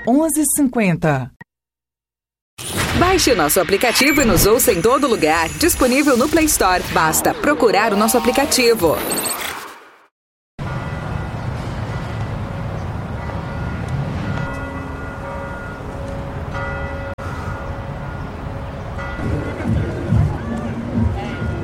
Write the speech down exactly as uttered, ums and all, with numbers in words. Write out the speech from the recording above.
onze cinquenta. Baixe o nosso aplicativo e nos ouça em todo lugar. Disponível no Play Store. Basta procurar o nosso aplicativo.